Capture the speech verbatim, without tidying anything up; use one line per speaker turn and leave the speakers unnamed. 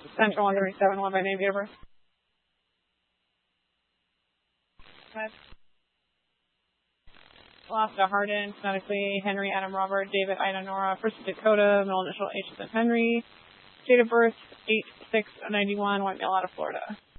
Central one thirty-seven, one by name, date of birth. Alaska Hardin, phonetically Henry Adam Robert David Ida Nora, First Dakota, middle initial H as in Henry. Date of birth eight six ninety-one, white male out of Florida.